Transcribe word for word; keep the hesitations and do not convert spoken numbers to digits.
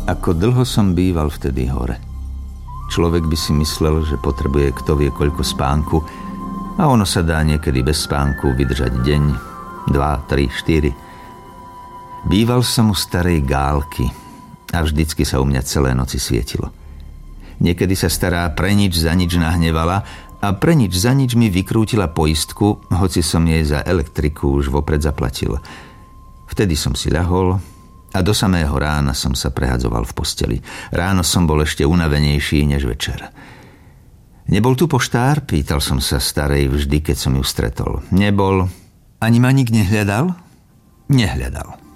Ako dlho som býval vtedy hore. Človek by si myslel, že potrebuje kto vie koľko spánku a ono sa dá niekedy bez spánku vydržať deň, dva, tri, štyri. Býval som u starej Gálky a vždycky sa u mňa celé noci svietilo. Niekedy sa stará pre nič za nič nahnevala a pre nič za nič mi vykrútila poistku, hoci som jej za elektriku už vopred zaplatil. Vtedy som si ľahol a do samého rána som sa prehadzoval v posteli. Ráno som bol ešte unavenejší než večer. Nebol tu poštár? Pýtal som sa starej vždy, keď som ju stretol. Nebol. Ani ma nik nehľadal? Nehľadal.